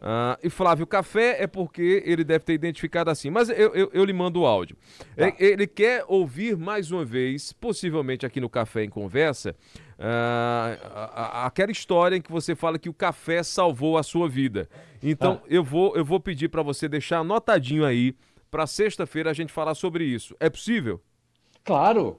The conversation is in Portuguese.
E Flávio, café é porque ele deve ter identificado assim. Mas eu lhe mando o áudio. Tá. Ele quer ouvir mais uma vez, possivelmente aqui no Café em Conversa, aquela história em que você fala que o café salvou a sua vida. Então Ah, eu vou pedir para você deixar anotadinho aí para sexta-feira a gente falar sobre isso. É possível? claro,